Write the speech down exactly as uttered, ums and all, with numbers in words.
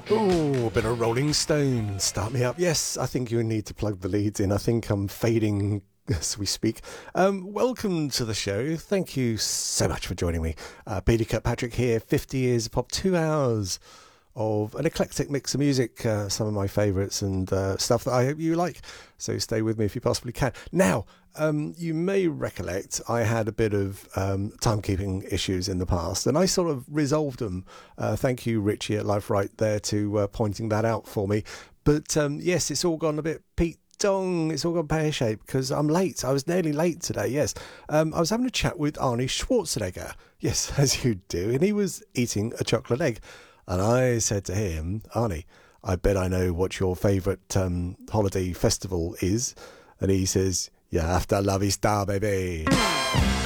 Oh, a bit of Rolling Stone. Start me up. Yes, I think you need to plug the leads in. I think I'm fading as we speak. Um, welcome to the show. Thank you so much for joining me. Uh, Peter Kirkpatrick here, fifty years of pop, two hours of an eclectic mix of music, uh, some of my favourites and uh, stuff that I hope you like. So stay with me if you possibly can. Now, um, you may recollect I had a bit of um, timekeeping issues in the past, and I sort of resolved them. Uh, thank you, Richie at Life Right there, to uh, pointing that out for me. But um, yes, it's all gone a bit Pete Dong. It's all gone pear-shaped because I'm late. I was nearly late today, yes. Um, I was having a chat with Arnie Schwarzenegger. Yes, as you do. And he was eating a chocolate egg. And I said to him, Arnie, I bet I know what your favourite um, holiday festival is. And he says, you have to love his star, baby.